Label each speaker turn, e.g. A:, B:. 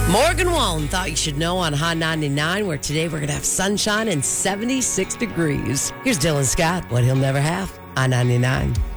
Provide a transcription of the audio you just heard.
A: Morgan Wallen thought you should know on Hot 99, where today we're going to have sunshine and 76 degrees. Here's Dylan Scott, what he'll never have, Hot 99.